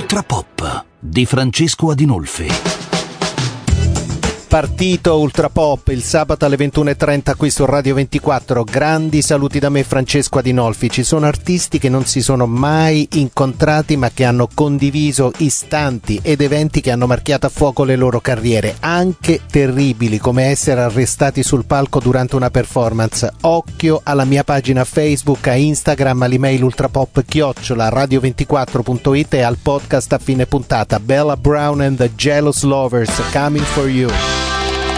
Ultra Pop di Francesco Adinolfi. Partito Ultra Pop il sabato alle 21:30 qui su Radio 24. Grandi saluti da me, Francesco Adinolfi. Ci sono artisti che non si sono mai incontrati ma che hanno condiviso istanti ed eventi che hanno marchiato a fuoco le loro carriere, anche terribili, come essere arrestati sul palco durante una performance. Occhio alla mia pagina Facebook, a Instagram, all'email ultrapop@radio24.it e al podcast a fine puntata. Bella Brown and the Jealous Lovers, Coming for You.